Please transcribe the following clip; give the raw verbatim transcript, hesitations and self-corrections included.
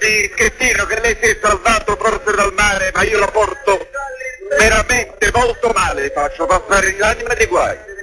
guardi, Schettino, che lei si è salvato forse dal mare, ma io lo porto veramente molto male, faccio passare l'anima dei guai.